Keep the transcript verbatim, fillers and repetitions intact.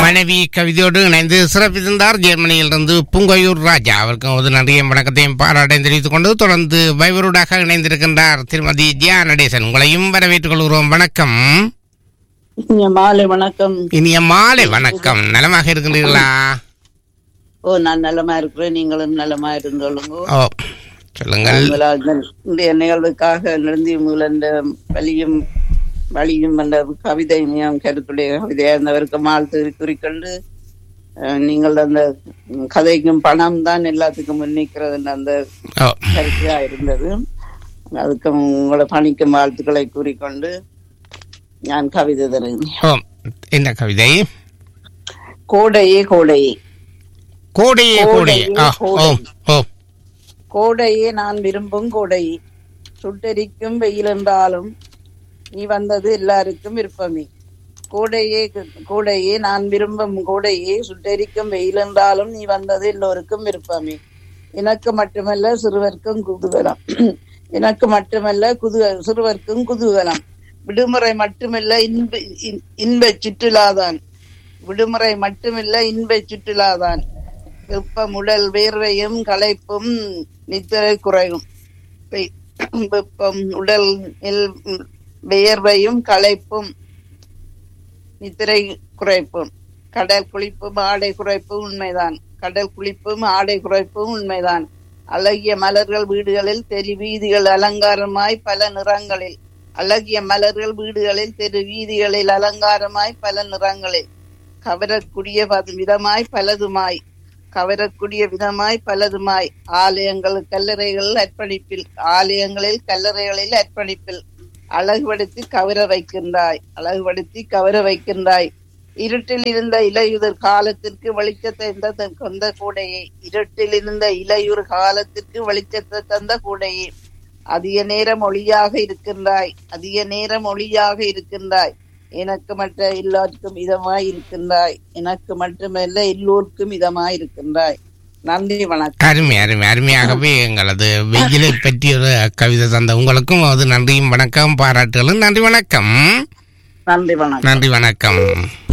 மனைவி கவிதையோடு இணைந்து சிறப்பித்திருந்தார் ஜெர்மனியிலிருந்து பூங்கையூர் ராஜா. அவருக்கும் ஒரு நன்றியும் வணக்கத்தையும் பாராட்டையும் தெரிவித்துக் கொண்டு தொடர்ந்து வைபரோடாக இணைந்திருக்கின்றார் திருமதி ஜியா நடேசன். உங்களையும் வரவேற்றுக் கொள்கிறோம். வணக்கம். மாலை வணக்கம். இனிய மாலை வணக்கம். நலமாக இருக்கின்றீர்களா? ஓ, நான் நலமா இருக்கிறேன். நீங்களும் நலமா இருந்தோளுங்க. ஓ, சொல்லுங்கள். இந்த நிகழ்வுக்காக நிறுந்தி முகலந்த வலியும் வழியும் என்ற கவிதையும் கருத்துடைய கவிதையா இருந்தவருக்கு வாழ்த்து குறிக்கொண்டு, நீங்கள் அந்த கதைக்கும் பணம் தான் எல்லாத்துக்கும் முன்னிக்கிறது அந்த கருத்தையா இருந்தது. அதுக்கும் உங்களோட பணிக்கும் வாழ்த்துக்களை கூறிக்கொண்டு நான் கவிதை தருகிறேன். என்ன கவிதை? கோடையே கோடையே கோடையே கோடையே கோடையே நான் விரும்பும் கோடையே, சுட்டரிக்கும் வெயில் என்றாலும் நீ வந்தது எல்லாருக்கும் விருப்பமே. கோடையே கோடையே நான் விரும்பும் கோடையே, சுட்டரிக்கும் வெயில் என்றாலும் நீ வந்தது எல்லோருக்கும் விருப்பமே. எனக்கு மட்டுமல்ல சிறுவர்க்கும் குதூகலம், எனக்கு மட்டுமல்ல குது சிறுவர்க்கும் குதூகலம். விடுமுறை மட்டுமல்ல இன்ப இன்ப சுற்றுலாதான், விடுமுறை மட்டுமில்ல இன்ப சுற்றுலாதான். வெப்பம் உடல் வேர்வையும் களைப்பும் நித்திரை குறையும், வெப்பம் உடல் வேர்வையும் களைப்பும் நித்திரை குறைப்பும். கடல் குளிப்பும் ஆடை குறைப்பும் உண்மைதான், கடல் குளிப்பும் ஆடை குறைப்பும் உண்மைதான். அழகிய மலர்கள் வீடுகளில் தெரு வீதிகள் அலங்காரமாய் பல நிறங்களில், அழகிய மலர்கள் வீடுகளில் தெரு வீதிகளில் அலங்காரமாய் பல நிறங்களில். கவரக்கூடிய விதமாய் பலதுமாய், கவரக்கூடிய விதமாய் பலதுமாய். ஆலயங்கள் கல்லறைகள் அர்ப்பணிப்பில், ஆலயங்களில் கல்லறைகளில் அர்ப்பணிப்பில். அழகுபடுத்தி கவர வைக்கின்றாய், அழகுபடுத்தி கவர வைக்கின்றாய். இருட்டில் இருந்த இலையுதிர் காலத்திற்கு வெளிச்சத்தை தந்த கூடையே, இருட்டில் இருந்த இலையுறு காலத்திற்கு வெளிச்சத்தை தந்த கூடையே. அதிக நேரம் ஒளியாக இருக்கின்றாய், அதிக நேரம் ஒளியாக இருக்கின்றாய். எனக்கு மற்ற எல்லாருக்கும் இதமாய் இருக்கின்றாய், எனக்கு மட்டுமல்ல எல்லோருக்கும் இதமாய் இருக்கின்றாய். நன்றி வணக்கம். அருமை அருமை அருமையாகவே எங்களது வெயிலை பற்றி ஒரு கவிதை தந்த உங்களுக்கும் அது நன்றியும் வணக்கம் பாராட்டுகளும். நன்றி வணக்கம். நன்றி வணக்கம். நன்றி வணக்கம்.